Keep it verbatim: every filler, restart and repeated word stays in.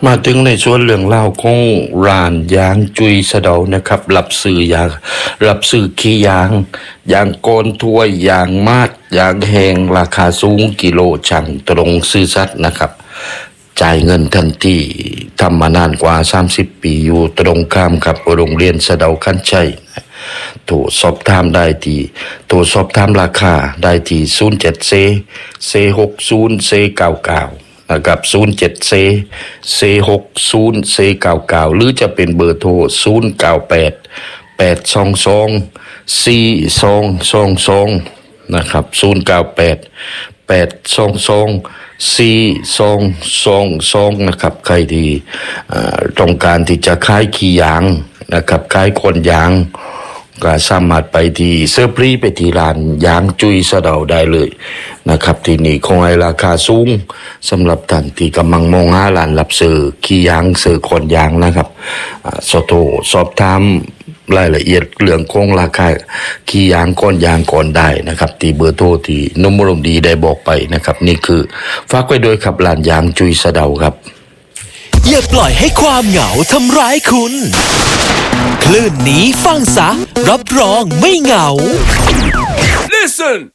มาถึงในส่วนเรื่องเล่าของร้านยางจุยสะเดานะครับรับซื้อยางรับซื้อขี้ยางยางโกนถ้วยยางมาดยางแห้งราคาสูงกิโลช่างตรงซื้อสัตว์นะครับจ่ายเงินทันทีทำมานานกว่าสามสิบปีอยู่ตรงข้ามกับโรงเรียนสะเดาคันชัยโทรสอบถามได้ที่โทรสอบถามราคาได้ที่ศูนย์เจ็ดเซเซหกศูนย์เซเก้าเก้านะครับศูนย์เจ็ดเซเซหกศูนย์เซเก้าเก้าหรือจะเป็นเบอร์โทรศูนย์เก้าแปดแปดสองสองสี่สองสองสองนะครับศูนย์เก้าแปดแปดสองสองสี่สองสองสองนะครับใครที่ต้องการที่จะขายขี้ยางนะครับขายคนยางก็สามารถไปที่เซอร์พรีไปที่ร้านยางจุยสะเดาได้เลยนะครับที่นี่คงให้ราคาสูงสำหรับท่านที่กำลังมองหาร้านรับซื้อขี้ยางซื้อคนยางนะครับสอบโทรสอบถามรายละเอียดเรื่องของราคาขี้ยางก้อนยางก่อนได้นะครับที่เบอร์โทรที่นมรมดีได้บอกไปนะครับนี่คือฝากไว้ด้วยครับร้านยางจุยสะเดาครับอย่าปล่อยให้ความเหงาทำร้ายคุณคลื่นนี้ฟังซะรับรองไม่เหงา Listen